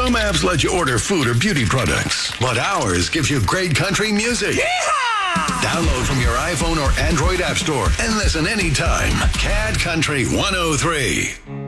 Some apps let you order food or beauty products, but ours gives you great country music. Yeehaw! Download from your iPhone or Android app store and listen anytime. CAD Country 103.